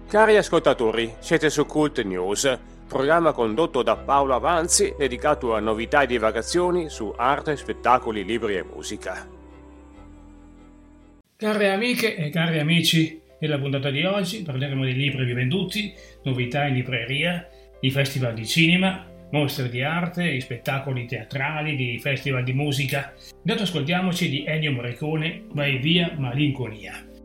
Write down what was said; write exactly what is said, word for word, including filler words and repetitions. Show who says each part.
Speaker 1: Cari ascoltatori, siete su Cult News, programma condotto da Paolo Avanzi dedicato a novità e divagazioni su arte, spettacoli, libri e musica.
Speaker 2: Care amiche e cari amici, nella puntata di oggi parleremo di libri rivenduti, novità in libreria, di festival di cinema, mostre di arte, di spettacoli teatrali, di festival di musica. Intanto ascoltiamoci di Ennio Morricone, Vai via malinconia.